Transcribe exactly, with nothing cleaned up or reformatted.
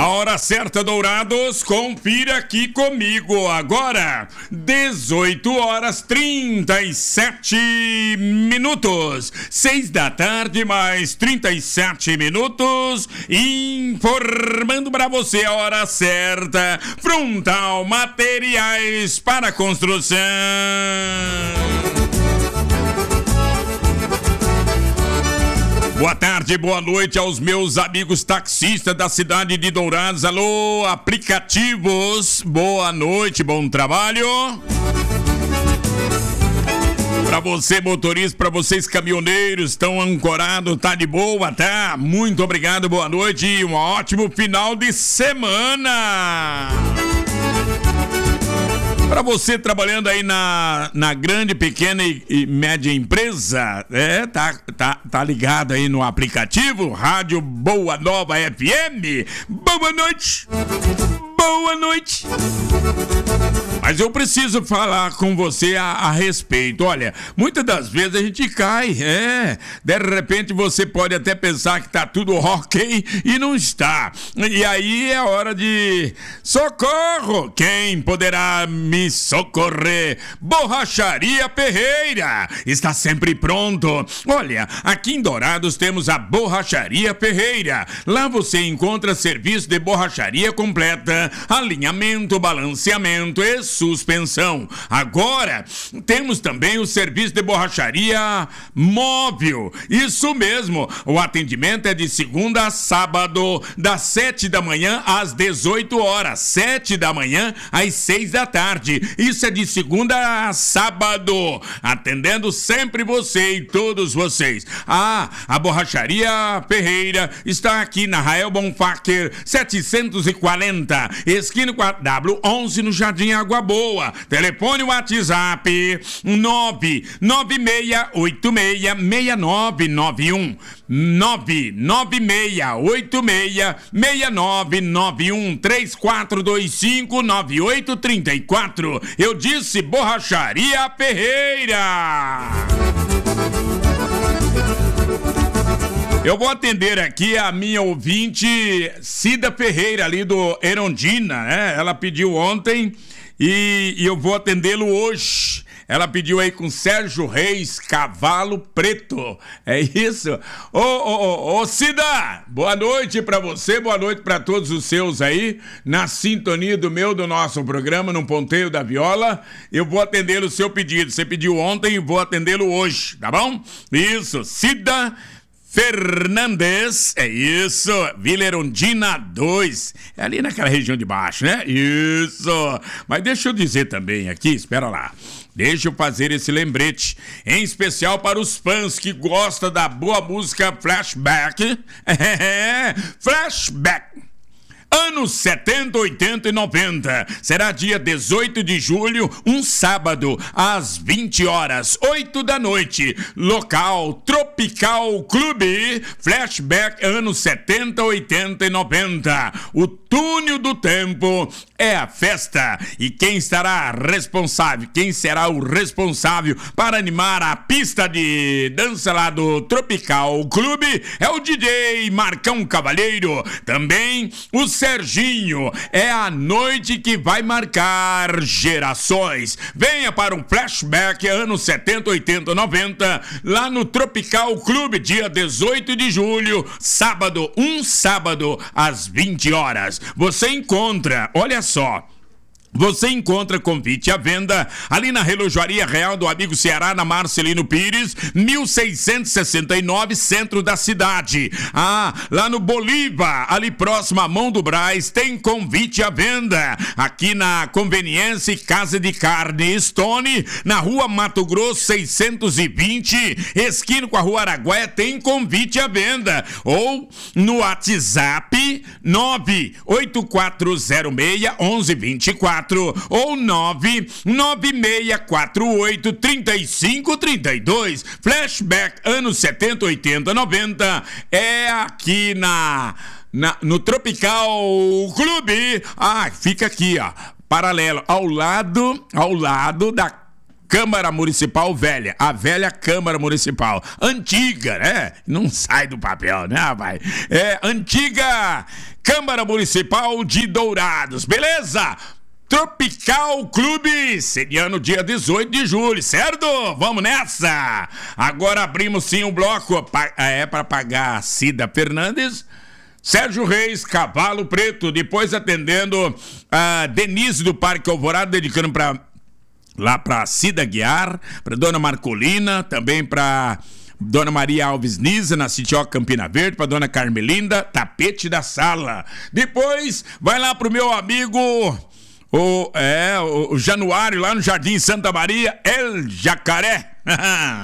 A hora certa, Dourados, confira aqui comigo agora, dezoito horas trinta e sete minutos, seis da tarde mais trinta e sete minutos, informando para você a hora certa, Frontal Materiais para Construção. Boa tarde, boa noite aos meus amigos taxistas da cidade de Dourados. Alô, aplicativos, boa noite, bom trabalho. Para você, motorista, para vocês, caminhoneiros, estão ancorados, tá de boa, tá? Muito obrigado, boa noite e um ótimo final de semana. Para você trabalhando aí na, na grande, pequena e, e média empresa, é, tá, tá, tá ligado aí no aplicativo Rádio Boa Nova F M. Boa noite! Boa noite! Mas eu preciso falar com você a, a respeito. Olha, muitas das vezes a gente cai, é. De repente você pode até pensar que tá tudo ok e não está. E aí é hora de socorro! Quem poderá me socorrer? Borracharia Ferreira está sempre pronto. Olha, aqui em Dourados temos a Borracharia Ferreira. Lá você encontra serviço de borracharia completa, alinhamento, balanceamento e suspensão. Agora temos também o serviço de borracharia móvel. Isso mesmo, o atendimento é de segunda a sábado, das sete da manhã às dezoito horas, sete da manhã às seis da tarde. Isso é de segunda a sábado, atendendo sempre você e todos vocês. Ah, a Borracharia Ferreira está aqui na Rael Bonfacker setecentos e quarenta, esquina com a W onze, no Jardim Água Boa. Telefone WhatsApp nove nove seis oito seis seis nove nove um, nove nove seis oito seis seis nove nove um, três quatro dois cinco nove oito três quatro. Eu disse Borracharia Ferreira. Eu vou atender aqui a minha ouvinte Cida Ferreira, ali do Erondina, né? Ela pediu ontem e, e eu vou atendê-lo hoje. Ela pediu aí com Sérgio Reis, Cavalo Preto. É isso? Ô, ô, ô, ô, Cida, boa noite pra você, boa noite pra todos os seus aí, na sintonia do meu, do nosso programa, no Ponteio da Viola. Eu vou atender o seu pedido. Você pediu ontem e vou atendê-lo hoje, tá bom? Isso, Cida Fernandes, é isso, Vila Erondina dois, é ali naquela região de baixo, né? Isso, mas deixa eu dizer também aqui, espera lá, deixa eu fazer esse lembrete, em especial para os fãs que gostam da boa música Flashback, é, Flashback. Anos setenta, oitenta e noventa. Será dia dezoito de julho, um sábado, às vinte horas, oito da noite. Local Tropical Clube. Flashback anos setenta, oitenta e noventa. O túnel do tempo é a festa. E quem estará responsável, quem será o responsável para animar a pista de dança lá do Tropical Clube é o D J Marcão Cavalheiro. Também o Serginho. É a noite que vai marcar gerações. Venha para um Flashback anos setenta, oitenta, noventa lá no Tropical Clube, dia dezoito de julho, sábado, um sábado às vinte horas. Você encontra, olha só, você encontra convite à venda ali na Relojoaria Real do Amigo Ceará, na Marcelino Pires, mil seiscentos e sessenta e nove, centro da cidade. Ah, lá no Bolívar, ali próximo à Mão do Brás, tem convite à venda. Aqui na Conveniência e Casa de Carne Stone, na Rua Mato Grosso seiscentos e vinte, esquina com a Rua Araguaia, tem convite à venda. Ou no WhatsApp nove oito quatro zero seis, um um dois quatro ou nove nove seis quatro oito, três cinco três dois. Flashback anos setenta, oitenta, noventa é aqui na, na no Tropical Clube. Ah, fica aqui, ó, paralelo ao lado, ao lado da Câmara Municipal velha, a velha Câmara Municipal, antiga, né? Não sai do papel, né, rapaz? É, antiga Câmara Municipal de Dourados, beleza? Tropical Clube, sediando dia dezoito de julho, certo? Vamos nessa! Agora abrimos sim um bloco, é para pagar Cida Fernandes, Sérgio Reis, Cavalo Preto, depois atendendo a Denise do Parque Alvorada, dedicando para lá para Cida Guiar, para Dona Marcolina, também para Dona Maria Alves Niza, na Citioca Campina Verde, para Dona Carmelinda, Tapete da Sala. Depois vai lá pro meu amigo o, é, o Januário, lá no Jardim Santa Maria, El Jacaré.